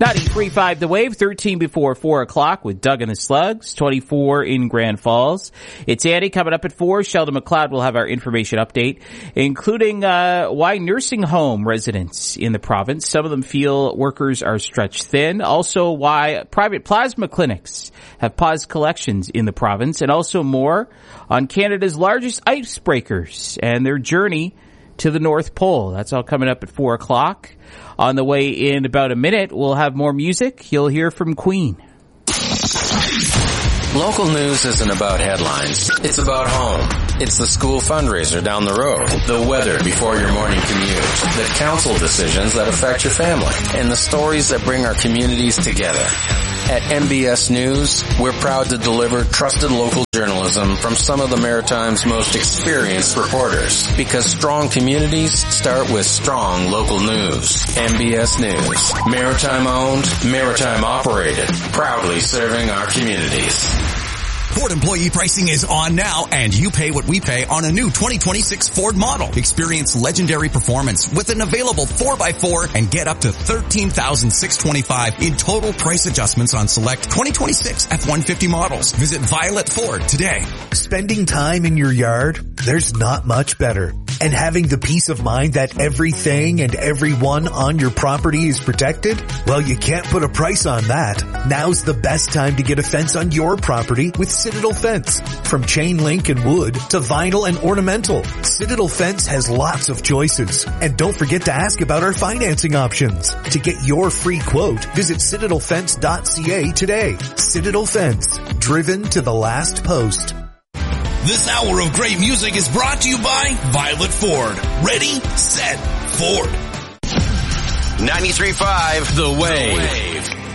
93.5 The Wave, 13 before 4 o'clock with Doug and the Slugs, 24 in Grand Falls. It's Andy coming up at 4. Sheldon McLeod will have our information update, including why nursing home residents in the province, some of them feel workers are stretched thin. Also why private plasma clinics have paused collections in the province, and also more on Canada's largest icebreakers and their journey to the North Pole. That's all coming up at 4 o'clock. On the way in about a minute, we'll have more music. You'll hear from Queen. Local news isn't about headlines. It's about home. It's the school fundraiser down the road, the weather before your morning commute, the council decisions that affect your family, and the stories that bring our communities together. At MBS News, we're proud to deliver trusted local journalism from some of the Maritime's most experienced reporters, because strong communities start with strong local news. MBS News, Maritime owned, Maritime operated, proudly serving our communities. Ford employee pricing is on now, and you pay what we pay on a new 2026 Ford model. Experience legendary performance with an available 4x4 and get up to $13,625 in total price adjustments on select 2026 F-150 models. Visit Violet Ford today. Spending time in your yard, there's not much better. And having the peace of mind that everything and everyone on your property is protected? Well, you can't put a price on that. Now's the best time to get a fence on your property with Citadel Fence. From chain link and wood to vinyl and ornamental, Citadel Fence has lots of choices. And don't forget to ask about our financing options. To get your free quote, visit citadelfence.ca today. Citadel Fence, driven to the last post. This hour of great music is brought to you by Violet Ford. Ready, set, Ford. 93.5 The Wave.